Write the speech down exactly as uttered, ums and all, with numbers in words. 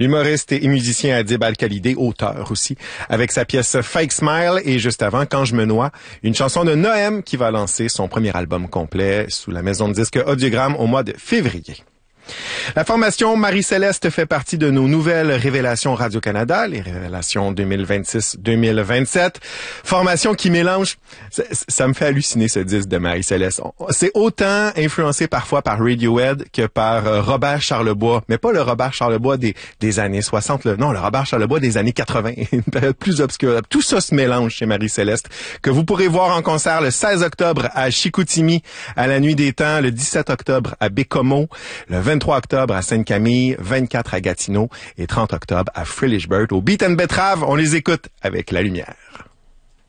L'humoriste et musicien Adib Al-Khalidé, auteur aussi, avec sa pièce Fake Smile et juste avant Quand je me noie, une chanson de Noem qui va lancer son premier album complet sous la maison de disques Audiogramme au mois de février. La formation Marie-Céleste fait partie de nos nouvelles révélations Radio-Canada, les révélations deux mille vingt-six deux mille vingt-sept. Formation qui mélange, ça, ça me fait halluciner ce disque de Marie-Céleste. C'est autant influencé parfois par Radiohead que par euh, Robert Charlebois, mais pas le Robert Charlebois des, des années soixante, le, non, le Robert Charlebois des années quatre-vingts, une période plus obscure. Tout ça se mélange chez Marie-Céleste, que vous pourrez voir en concert le seize octobre à Chicoutimi, à la Nuit des Temps, le dix-sept octobre à Bécomo, le vingt-trois octobre à Sainte-Camille, vingt-quatre à Gatineau et trente octobre à Frelichburg. Au Beat and Betrave, on les écoute avec La Lumière.